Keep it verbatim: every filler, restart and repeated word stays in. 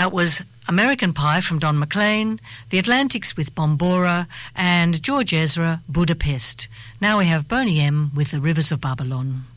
That was American Pie from Don McLean, The Atlantics with Bombora, and George Ezra, Budapest. Now we have Boney M with The Rivers of Babylon.